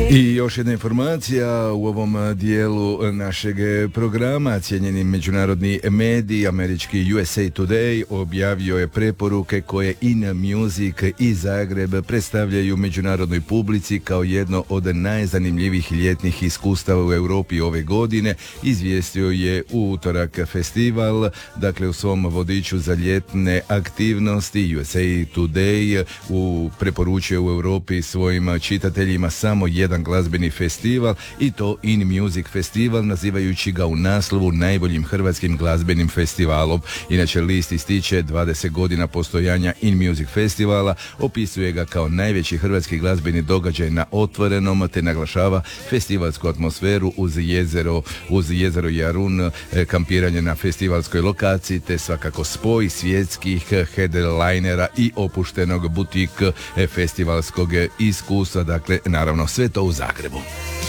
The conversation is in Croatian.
I još jedna informacija u ovom dijelu našeg programa. Cijenjeni međunarodni medij, američki USA Today, objavio je preporuke koje In Music i Zagreb predstavljaju međunarodnoj publici kao jedno od najzanimljivijih ljetnih iskustava u Europi ove godine. Izvijestio je u utorak festival, dakle u svom vodiču za ljetne aktivnosti. USA Today preporučuje u Europi svojim čitateljima samo jedan glazbeni festival, i to In Music festival, nazivajući ga u naslovu najboljim hrvatskim glazbenim festivalom. Inače, list ističe 20 godina postojanja In Music festivala, opisuje ga kao najveći hrvatski glazbeni događaj na otvorenom, te naglašava festivalsku atmosferu uz jezero Jarun, kampiranje na festivalskoj lokaciji, te svakako spoj svjetskih headlinera i opuštenog butik festivalskog iskustva. Dakle, naravno sve to u Zagrebu.